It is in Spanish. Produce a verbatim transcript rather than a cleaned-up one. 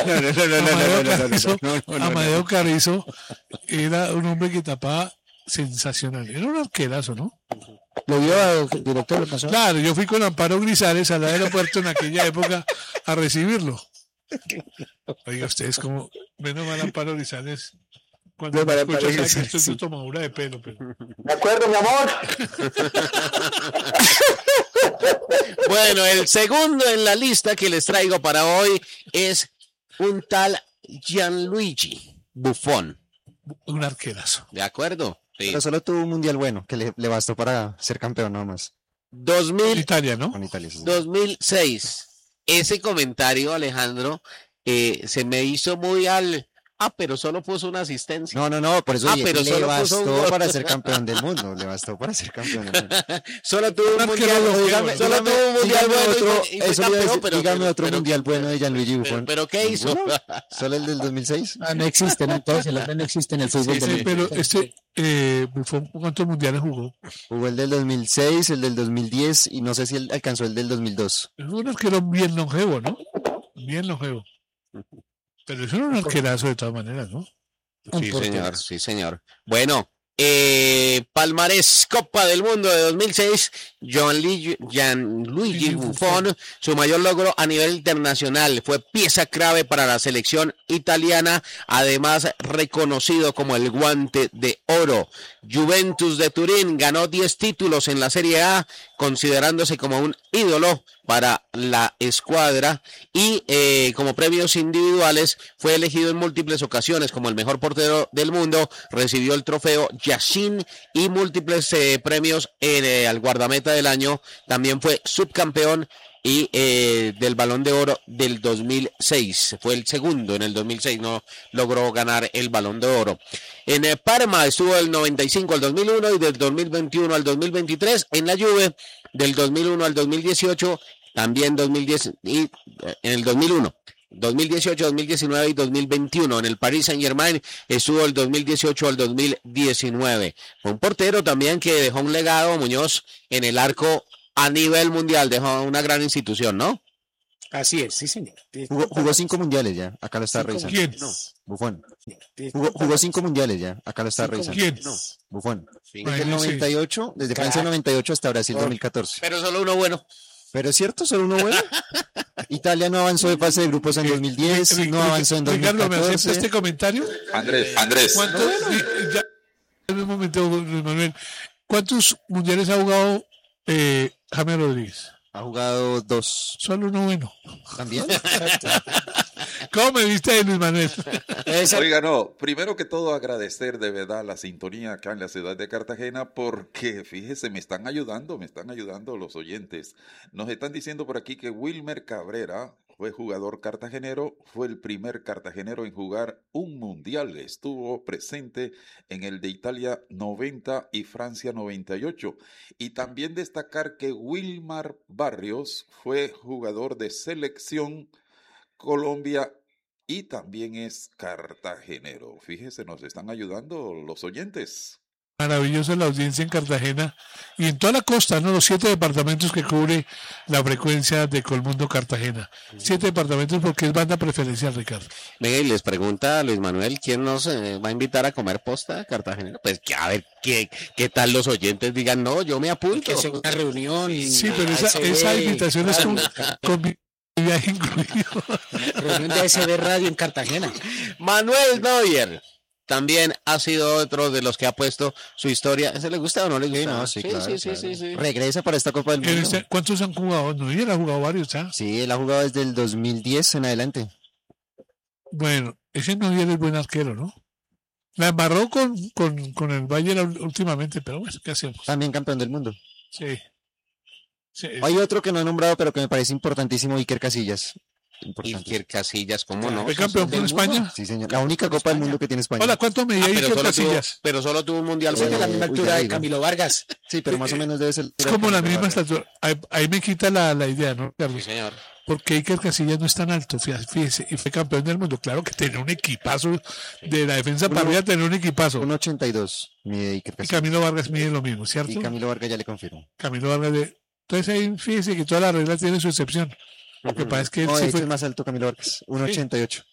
no, no, no, no, no, Amadeo no, no, Carrizo, no, no, no, no. Amadeo Carrizo era un hombre que tapaba sensacional. Era un arquerazo, ¿no? ¿Lo vio, director? ¿Lo pasó? Claro, yo fui con Amparo Grisales al aeropuerto en aquella época a recibirlo. Oiga, ustedes como, menos mal Amparo Grisales, cuando No, me para escucha, Amparo sabe que Grisales, esto es sí. su tomadura de pelo. Pero... De acuerdo, mi amor. Bueno, el segundo en la lista que les traigo para hoy es un tal Gianluigi Buffon. Un arquerazo. ¿De acuerdo? Sí. Pero solo tuvo un mundial bueno, que le, le bastó para ser campeón nomás. dos mil, Italia, ¿no? Con Italia. Sí. dos mil seis. Ese comentario, Alejandro, eh, se me hizo muy al... Ah, pero solo puso una asistencia. No, no, no, por eso Ah, dije, pero le solo puso un bastó gol. para ser campeón del mundo. Le bastó para ser campeón del mundo. Solo tuvo un Un mundial, arquero, dígame, dígame, solo tuvo un mundial dígame bueno y otro, fue- y fue eso le iba a campeón, decir, pero- dígame pero- otro pero- mundial bueno de Gianluigi pero, Buffon. pero ¿qué hizo? Ninguno. ¿Solo el del dos mil seis? Ah, no existe, ¿no? Entonces el hombre no existe en el fútbol. Sí, del- sí, pero este eh, Buffon, ¿cuántos mundiales jugó? Jugó el del dos mil seis, el del dos mil diez y no sé si él alcanzó el del dos mil dos. Es un arquero bien longevo, ¿no? Bien longevo. Pero eso era un arquerazo de todas maneras, ¿no? Sí, señor, sí, señor. Bueno, eh, palmarés Copa del Mundo de dos mil seis, Gianluigi, Gianluigi Buffon, su mayor logro a nivel internacional, fue pieza clave para la selección italiana, además reconocido como el guante de oro. Juventus de Turín ganó diez títulos en la Serie A, considerándose como un ídolo para la escuadra y eh, como premios individuales fue elegido en múltiples ocasiones como el mejor portero del mundo, recibió el trofeo Yashin y múltiples eh, premios eh, al guardameta del año, también fue subcampeón y eh, del Balón de Oro del dos mil seis, fue el segundo en el dos mil seis, no logró ganar el Balón de Oro. En eh, Parma estuvo del noventa y cinco al dos mil uno y del dos mil veintiuno al dos mil veintitrés, en la Juve del dos mil uno al dos mil dieciocho, también dos mil diez y eh, en el dos mil uno. dos mil dieciocho, dos mil diecinueve y dos mil veintiuno. En el Paris Saint-Germain estuvo el dos mil dieciocho al dos mil diecinueve. Fue un portero también que dejó un legado, Muñoz, en el arco a nivel mundial. Dejó una gran institución, ¿no? Así es, sí, señor. Jugó, jugó cinco mundiales ya, acá lo está Cinco revisando. ¿Quién? No. Buffon. Jugó, jugó cinco mundiales ya, acá lo está revisando. ¿Quién? No. Buffon. Sí. Desde el Imagínese. noventa y ocho, desde Francia noventa y ocho hasta Brasil dos mil catorce. Pero solo uno bueno. Pero es cierto, solo uno bueno. Italia no avanzó de fase de grupos en dos mil diez, Ric- no Ric- avanzó en Ricardo, ¿me acepta dos mil este catorce. comentario? Andrés, Andrés. ¿Cuántos? Ri- ya- en un momento, Luis Manuel. ¿Cuántos mundiales ha jugado eh, James Rodríguez? Ha jugado dos Solo uno bueno. también. ¿Cómo me viste, Luis Manuel? Oiga, no, primero que todo agradecer de verdad la sintonía acá en la ciudad de Cartagena porque, fíjese, me están ayudando, me están ayudando los oyentes. Nos están diciendo por aquí que Wilmer Cabrera fue jugador cartagenero, fue el primer cartagenero en jugar un mundial. Estuvo presente en el de Italia noventa y Francia noventa y ocho. Y también destacar que Wilmar Barrios fue jugador de selección Colombia y también es cartagenero. Fíjese, nos están ayudando los oyentes. Maravillosa la audiencia en Cartagena y en toda la costa, ¿no? Los siete departamentos que cubre la frecuencia de Colmundo Cartagena. Siete departamentos porque es banda preferencial, Ricardo. Venga, y les pregunta a Luis Manuel, ¿quién nos eh, va a invitar a comer posta cartagenera? Pues que a ver, ¿qué, qué tal los oyentes digan, no, yo me apunto? Que sea una reunión. Y Sí, pero esa, A S B, esa invitación es con, claro, con mi viaje incluido. reunión de A S B Radio en Cartagena. Manuel Neuer también ha sido otro de los que ha puesto su historia. ¿Ese le gusta o no le gusta? Sí, no, sí, claro, sí, sí, claro. sí, sí. Regresa para esta Copa del En Mundo. este- ¿Cuántos han jugado? No, él ha jugado varios, ¿ah? Sí, él ha jugado desde el dos mil diez en adelante. Bueno, ese no es buen arquero, ¿no? La embarró con, con, con el Bayern últimamente, pero bueno, ¿qué hacemos? También campeón del mundo. Sí. Sí, Hay otro que no he nombrado, pero que me parece importantísimo, Iker Casillas. Importante. Iker Casillas, ¿cómo no? ¿Fue campeón con España? Sí, señor. La única Copa del Mundo que tiene España. Hola, ¿cuánto medía Ah, pero, Iker solo tuvo, Casillas? pero solo tuvo un mundial. Tiene la Eh, misma uy, altura ya de digo. Camilo Vargas. Sí, pero más o menos debe ser. Es como la misma estatura. Ahí, ahí me quita la, la idea, ¿no, Sí, Carlos? señor. Porque Iker Casillas no es tan alto, fíjese, fíjese, y fue campeón del mundo. Claro que tenía un equipazo de la defensa para arriba, tenía un equipazo. uno ochenta y dos mide Iker Y Casillas. Camilo Vargas mide lo mismo, ¿cierto? Y Camilo Vargas ya le confirmo. Camilo Vargas de... Entonces ahí fíjese que toda la regla tiene su excepción. Lo que pasa es que él No, de sí hecho fue... es más alto Camilo Vargas. uno ochenta y ocho.